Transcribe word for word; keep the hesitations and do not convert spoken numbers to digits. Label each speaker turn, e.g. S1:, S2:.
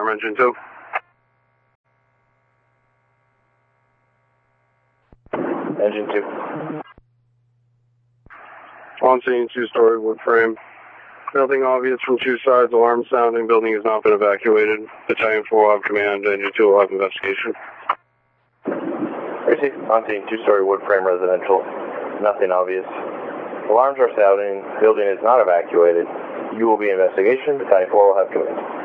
S1: alarm, engine two.
S2: Engine two.
S1: On scene, two-story wood frame. Nothing obvious from two sides. Alarm sounding. Building has not been evacuated. Battalion four will have command. Engine two will have investigation.
S2: Received. On scene, two-story wood frame residential. Nothing obvious. Alarms are sounding. Building is not evacuated. You will be investigation. Battalion four will have command.